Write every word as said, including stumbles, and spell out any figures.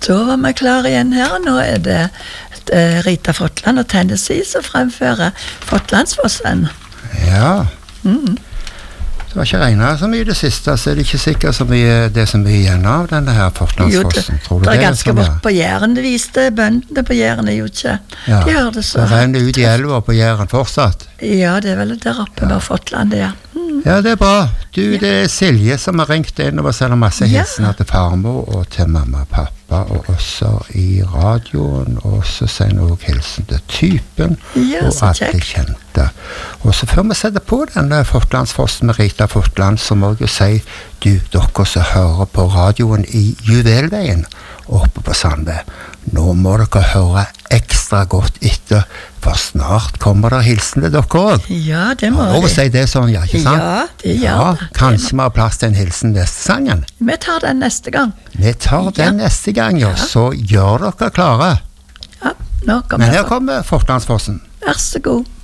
Da var vi klar igjen her, og nå er det uh, Rita Fotland og Tennessee som fremfører Fotlandsfossen. Ja. Mm. Det var ikke regnet så mye det siste, så er det ikke sikkert så mye, det som er igjen av denne her Fotlandsfossen. Jo, det, det er ganske vått på Jæren, det viste bøndene på Jæren, er jo ikke. Ja, de hørte så. Det renner ut i elva på Jæren fortsatt. Ja, det er vel der oppe med Fotland, ja. Mm. Ja, det er bra. Du, ja. Det er Silje som har ringt inn og sender masse Ja. hilsener til farmor og til mamma og pappa, og også i radioen, og så sender hun også hilsen til typen, Ja, og så alle kjekt. kjente. Og så før vi setter på denne Fotlandsfossen med Rita Fotland, så må jeg jo si, du, dere som hører på radioen i Juvelveien, oppe på Sandve, nå må dere høre ekstra godt etter, for snart kommer det hilsen til dere også. Ja, det må Lov å vi. si det sånn, ja, ikke sant? Ja, det gjør ja, det. Kanskje vi har plass til en hilsen neste sangen. Vi tar den neste gang. Vi tar den Ja. neste gang, ja, Ja. så gjør dere klare. Ja, nå kommer Men her jeg. kommer Fotlandsfossen. Vær så god.